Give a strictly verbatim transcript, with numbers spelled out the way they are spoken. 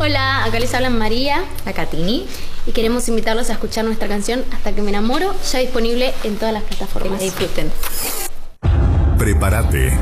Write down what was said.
Hola, acá les hablan María, acá Tini, y queremos invitarlos a escuchar nuestra canción Hasta que me enamoro, ya disponible en todas las plataformas. Que la disfruten. Prepárate.